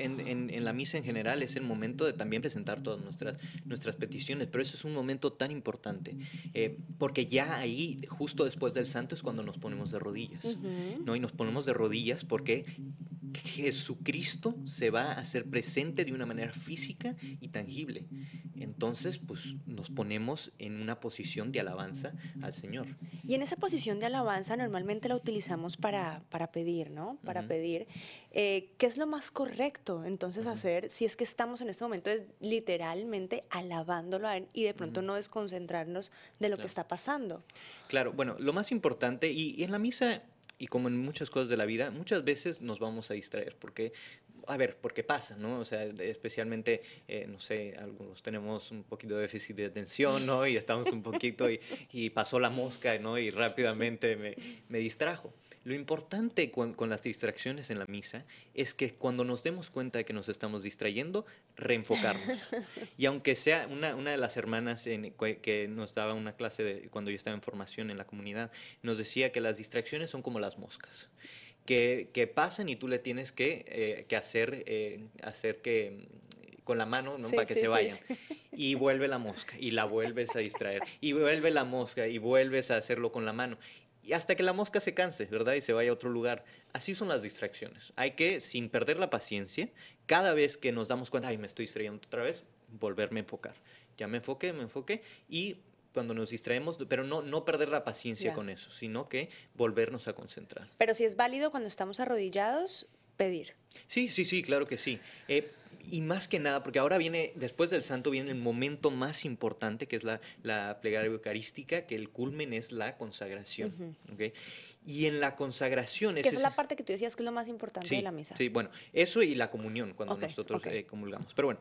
en la misa en general es el momento de también presentar todas nuestras peticiones, pero eso es un momento tan importante, porque ya ahí, justo después del santo, es cuando nos ponemos de rodillas, Ujú. ¿no? Y nos ponemos de rodillas porque Jesucristo se va a hacer presente de una manera física y tangible. Entonces, pues nos ponemos en una posición de alabanza al Señor. Y en esa posición de alabanza normalmente la utilizamos para pedir, ¿no? Para Ujú, pedir. ¿Qué es lo más correcto entonces ujú, hacer si es que estamos en este momento es literalmente alabándolo a él y de pronto ujú, no desconcentrarnos de lo que claro. está pasando? Claro, bueno, lo más importante, y en la misa, y como en muchas cosas de la vida, muchas veces nos vamos a distraer, porque, a ver, porque pasa, ¿no? O sea, especialmente, no sé, algunos tenemos un poquito de déficit de atención, ¿no? Y estamos un poquito, y pasó la mosca, ¿no? Y rápidamente me distrajo. Lo importante con las distracciones en la misa es que cuando nos demos cuenta de que nos estamos distrayendo, reenfocarnos. Y aunque sea una de las hermanas que nos daba una clase cuando yo estaba en formación en la comunidad, nos decía que las distracciones son como las moscas, que pasan y tú le tienes que hacer que con la mano, ¿no? Sí, Para que sí, se sí, vayan. sí. Y vuelve la mosca y la vuelves a distraer. Y vuelve la mosca y vuelves a hacerlo con la mano. Y hasta que la mosca se canse, ¿verdad? Y se vaya a otro lugar. Así son las distracciones. Hay que, sin perder la paciencia, cada vez que nos damos cuenta, ay, me estoy distrayendo otra vez, volverme a enfocar. Ya me enfoqué y cuando nos distraemos, pero no perder la paciencia Ya. con eso, sino que volvernos a concentrar. Pero si es válido cuando estamos arrodillados, pedir. Sí, sí, sí, claro que sí. Y más que nada, porque ahora viene, después del santo, viene el momento más importante, que es la plegaria eucarística, que el culmen es la consagración. Ujú. ¿Ok? Y en la consagración Que es esa es ese. la parte que tú decías que es lo más importante de la Sí, misa. sí, bueno, eso y la comunión cuando Ok, nosotros ok. comulgamos. Pero bueno,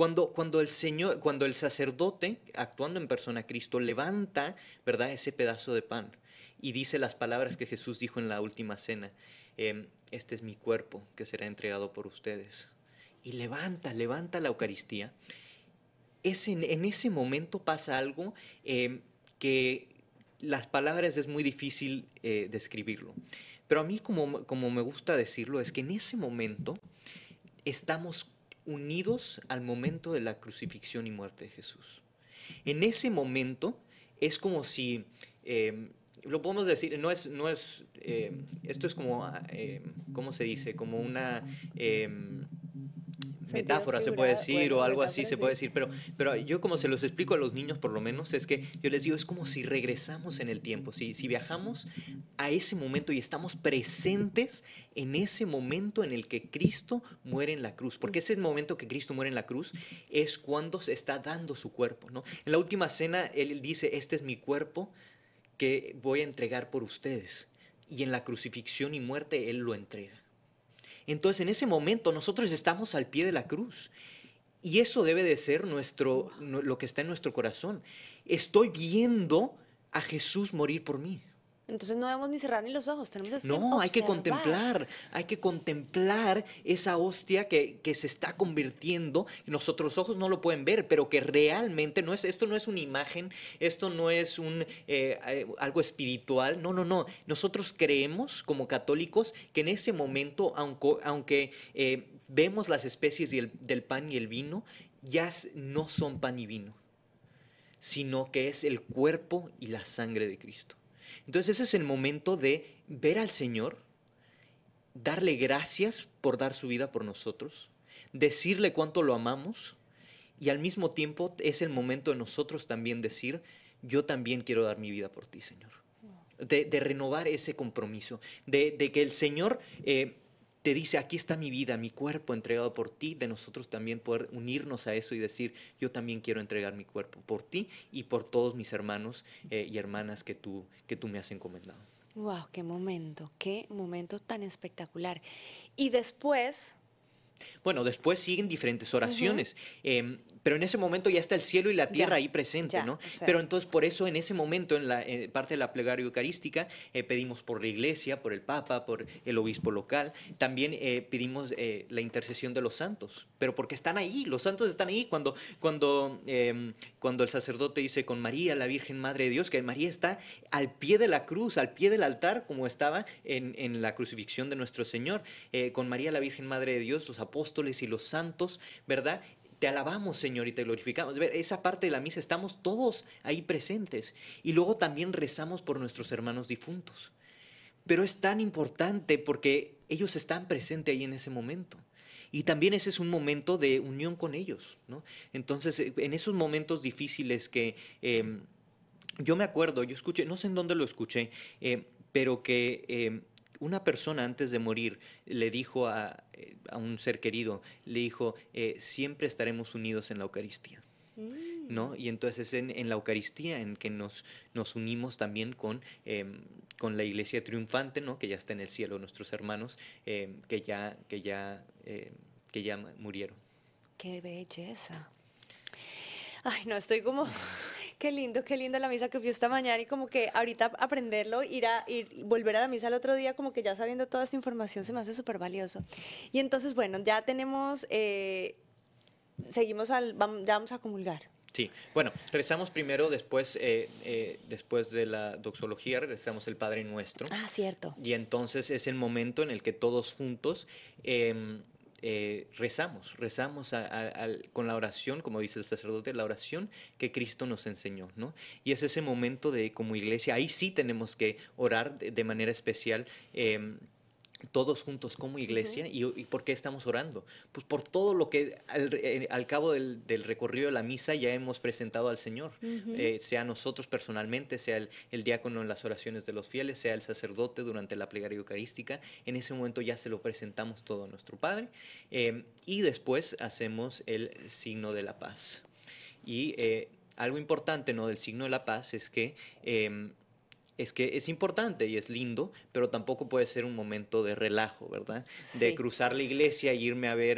cuando el sacerdote, actuando en persona a Cristo, levanta, ¿verdad?, ese pedazo de pan y dice las palabras que Jesús dijo en la última cena: este es mi cuerpo que será entregado por ustedes. Y levanta la Eucaristía. En ese momento pasa algo que las palabras es muy difícil describirlo. Pero a mí, como me gusta decirlo, es que en ese momento estamos unidos al momento de la crucifixión y muerte de Jesús. En ese momento es como si, lo podemos decir, esto es como, ¿cómo se dice? Como una Sentido metáfora se puede figurado, decir bueno, o algo así metáfora se puede sí. decir, pero yo como se los explico a los niños por lo menos es que yo les digo, es como si regresamos en el tiempo, si viajamos a ese momento y estamos presentes en ese momento en el que Cristo muere en la cruz, porque ese momento que Cristo muere en la cruz es cuando se está dando su cuerpo, ¿no? En la última cena Él dice, este es mi cuerpo que voy a entregar por ustedes, y en la crucifixión y muerte Él lo entrega. Entonces, en ese momento nosotros estamos al pie de la cruz. Y eso debe de ser lo que está en nuestro corazón. Estoy viendo a Jesús morir por mí. Entonces no debemos ni cerrar ni los ojos, tenemos es que No, observar. hay que contemplar esa hostia que se está convirtiendo. Nuestros ojos no lo pueden ver, pero que realmente no es, esto no es una imagen, esto no es algo espiritual. No, no, no. Nosotros creemos como católicos que en ese momento, aunque vemos las especies del pan y el vino, no son pan y vino, sino que es el cuerpo y la sangre de Cristo. Entonces ese es el momento de ver al Señor, darle gracias por dar su vida por nosotros, decirle cuánto lo amamos, y al mismo tiempo es el momento de nosotros también decir, yo también quiero dar mi vida por ti, Señor. De renovar ese compromiso, de que el Señor te dice, aquí está mi vida, mi cuerpo entregado por ti, de nosotros también poder unirnos a eso y decir, yo también quiero entregar mi cuerpo por ti y por todos mis hermanos y hermanas que tú me has encomendado. Wow, qué momento tan espectacular. Y después, Bueno, después siguen diferentes ujú, oraciones, pero en ese momento ya está el cielo y la tierra ya, ahí presente, ya, ¿no? o sea, Pero entonces por eso en ese momento, en la parte de la plegaria eucarística, pedimos por la iglesia, por el Papa, por el obispo local, también pedimos la intercesión de los santos, pero porque están ahí, los santos están ahí cuando el sacerdote dice con María, la Virgen Madre de Dios, que María está al pie de la cruz, al pie del altar, como estaba en la crucifixión de nuestro Señor, con María, la Virgen Madre de Dios, los apóstoles apóstoles y los santos, ¿verdad? Te alabamos, Señor, y te glorificamos. Esa parte de la misa estamos todos ahí presentes. Y luego también rezamos por nuestros hermanos difuntos. Pero es tan importante porque ellos están presentes ahí en ese momento. Y también ese es un momento de unión con ellos, ¿no? Entonces, en esos momentos difíciles que yo me acuerdo, yo escuché, no sé en dónde lo escuché, pero que una persona antes de morir le dijo a un ser querido, le dijo, siempre estaremos unidos en la Eucaristía. ¿No? Mm. Y entonces es en la Eucaristía en que nos unimos también con la Iglesia triunfante, ¿no? Que ya está en el cielo, nuestros hermanos que ya murieron. Qué belleza. Ay, no, estoy como, qué lindo la misa que fui esta mañana y como que ahorita aprenderlo, volver a la misa el otro día, como que ya sabiendo toda esta información se me hace súper valioso. Y entonces, bueno, ya tenemos, ya vamos a comulgar. Sí, bueno, rezamos primero, después de la doxología, rezamos el Padre Nuestro. Ah, cierto. Y entonces es el momento en el que todos juntos rezamos con la oración, como dice el sacerdote, la oración que Cristo nos enseñó, ¿no? Y es ese momento de, como iglesia, ahí sí tenemos que orar de manera especial. Todos juntos como Ujú, iglesia. ¿Y por qué estamos orando? Pues por todo lo que al cabo del recorrido de la misa ya hemos presentado al Señor, ujú. sea nosotros personalmente, sea el diácono en las oraciones de los fieles, sea el sacerdote durante la plegaria eucarística. En ese momento ya se lo presentamos todo a nuestro Padre, y después hacemos el signo de la paz. Y algo importante, ¿no?, del signo de la paz es que es importante y es lindo, pero tampoco puede ser un momento de relajo, ¿verdad? De Sí. cruzar la iglesia y irme a ver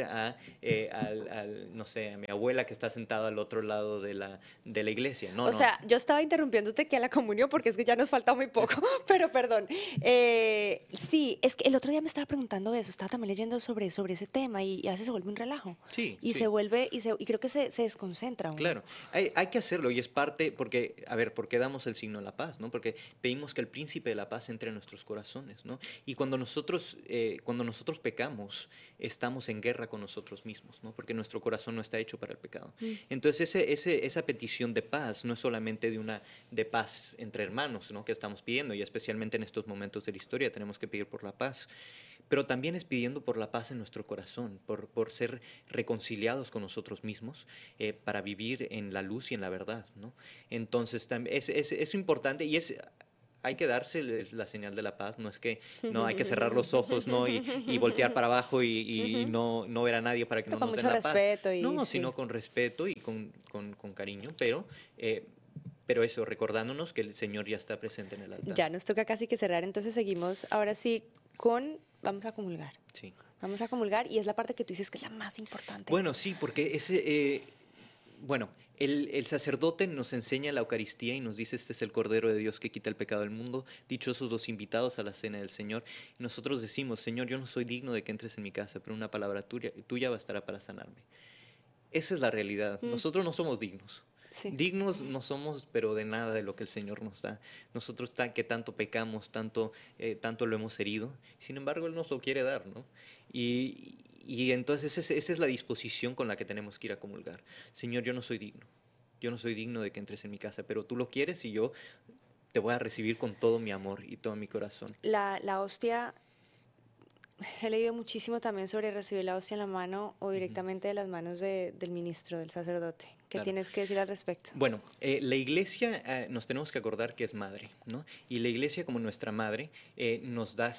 no sé, a mi abuela que está sentada al otro lado de la iglesia. No, O no. sea, yo estaba interrumpiéndote aquí a la comunión porque es que ya nos falta muy poco, pero perdón. Sí, es que el otro día me estaba preguntando eso, estaba también leyendo sobre ese tema y a veces se vuelve un relajo Sí, y se sí. vuelve, y creo que se desconcentra uno. Claro, hay que hacerlo y es parte, porque, a ver, ¿por qué damos el signo de la paz? ¿No? Porque pedimos que el príncipe de la paz entre en nuestros corazones, ¿no? Y cuando nosotros pecamos, estamos en guerra con nosotros mismos, ¿no? Porque nuestro corazón no está hecho para el pecado. Mm. Entonces, esa petición de paz no es solamente de paz entre hermanos, ¿no?, que estamos pidiendo, y especialmente en estos momentos de la historia tenemos que pedir por la paz, pero también es pidiendo por la paz en nuestro corazón, por ser reconciliados con nosotros mismos, para vivir en la luz y en la verdad, ¿no? Entonces, es importante y hay que darse la señal de la paz, no es que no hay que cerrar los ojos, ¿no? Y voltear para abajo y Ujú. no ver a nadie para que No, no con nos den mucho la paz. respeto y No, sino sí. con respeto y con cariño, pero eso, recordándonos que el Señor ya está presente en el altar. Ya nos toca casi que cerrar, entonces seguimos ahora sí vamos a comulgar. Sí. Vamos a comulgar y es la parte que tú dices que es la más importante. Bueno, sí, porque bueno, el sacerdote nos enseña la Eucaristía y nos dice, este es el Cordero de Dios que quita el pecado del mundo, dichosos los invitados a la cena del Señor. Y nosotros decimos, Señor, yo no soy digno de que entres en mi casa, pero una palabra tuya bastará para sanarme. Esa es la realidad. Mm, Nosotros no somos dignos. sí. Dignos no somos, pero de nada de lo que el Señor nos da. Nosotros que tanto pecamos, tanto lo hemos herido, sin embargo Él nos lo quiere dar, ¿no? Y entonces esa es la disposición con la que tenemos que ir a comulgar. Señor, yo no soy digno. Yo no soy digno de que entres en mi casa, pero tú lo quieres y yo te voy a recibir con todo mi amor y todo mi corazón. La hostia, he leído muchísimo también sobre recibir la hostia en la mano o Ujú. directamente de las manos del ministro, del sacerdote. ¿Qué Claro. tienes que decir al respecto? Bueno, la iglesia, nos tenemos que acordar que es madre, ¿no? Y la iglesia, como nuestra madre, nos da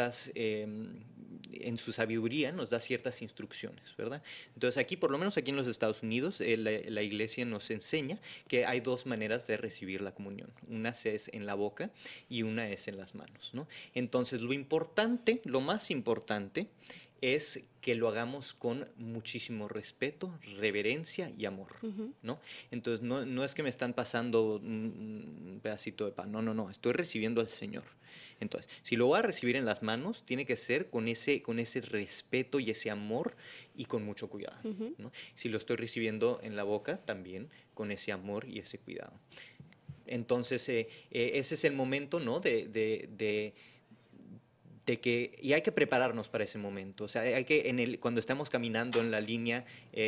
en su sabiduría, nos da ciertas instrucciones, ¿verdad? Entonces aquí, por lo menos aquí en los Estados Unidos, la iglesia nos enseña que hay dos maneras de recibir la comunión. Una es en la boca y una es en las manos, ¿no? Entonces lo importante, lo más importante, es que lo hagamos con muchísimo respeto, reverencia y amor, Ujú. ¿no? Entonces, no es que me están pasando un pedacito de pan, no, no, no, estoy recibiendo al Señor. Entonces, si lo voy a recibir en las manos, tiene que ser con ese respeto y ese amor y con mucho cuidado, Ujú. ¿no? Si lo estoy recibiendo en la boca, también con ese amor y ese cuidado. Entonces, ese es el momento, ¿no?, y hay que prepararnos para ese momento. O sea, cuando estamos caminando en la línea,